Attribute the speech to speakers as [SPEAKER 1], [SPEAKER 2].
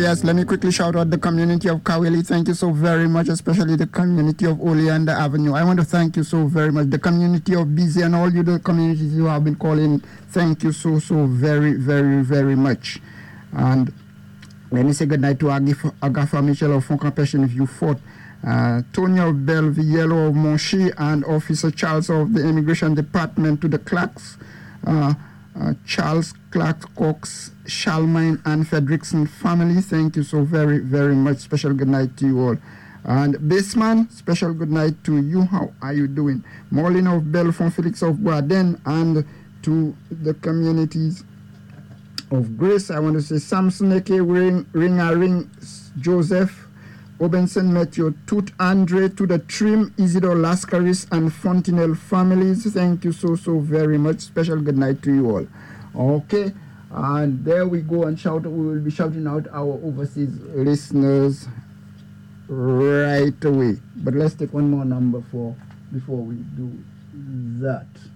[SPEAKER 1] yes, let me quickly shout out the community of Kawili. Thank you so very much, especially the community of Oleander Avenue. I want to thank you so very much. The community of BZ and all you the communities you have been calling, thank you so very, very, very much. And let me say good night to Agafa Michel of Foncampession View Fort, Tonya of Belleville, Yellow of Monchi, and Officer Charles of the Immigration Department, to the Clarks, Charles Clark Cox, Shalmine and Fredrickson family. Thank you so very, very much. Special good night to you all. And Baseman, special good night to you. How are you doing? Morlin of Belfont, Felix of Boaden, and to the communities of Grace, I want to say Samson Eke, Ring, Joseph, Obenson Matthew, Tooth Andre, to the Trim, Isidore Lascaris and Fontenelle families. Thank you so very much. Special good night to you all. Okay, and there we go and shout. We will be shouting out our overseas listeners right away. But let's take one more number before we do that.